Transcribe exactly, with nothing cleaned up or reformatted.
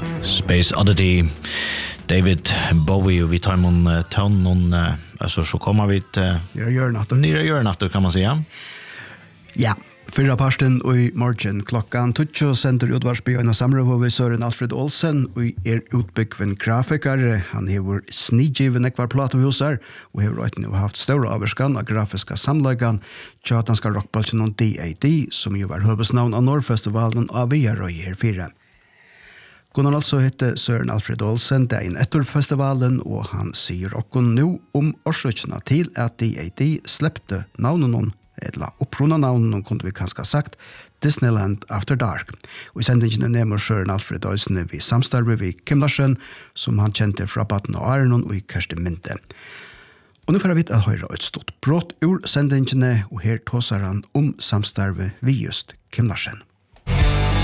Space Oddity, David Bowie, och vi tar någon uh, ton, någon, uh, alltså så kommer vi till Nere Jörnatter. Nere Jörnatter kan man säga. Ja, fyrra parsten og i morgen klokkan tutjo sender utvarsby og samrøv ved Søren Alfred Olsen og er utbyggven grafiker. Han hever snidgiven ekvar platehusar og hever også nå haft større averskan av grafiska samlagan tjatanska rockbalsen og D A D som jo var høvesnavn av Norrfestivalen av V R her fire. Gunnar altså hette Søren Alfred Olsen, det er en etterfestivalen, og han sier okkon nå om årsøkene til at D A D slepte navnen noen, eller opprona navnen noen kunne vi kanskje ha sagt, Disneyland After Dark. Og i sendingen nemmer Søren Alfred Olsen vi samstarve vi Kim Larsen, som han kjente fra Baden og Arenon og i Kersti Minte. Og nå får vi å høre et stort brått ur sendingene, og her tåser han om samstarve vi just Kim Larsen.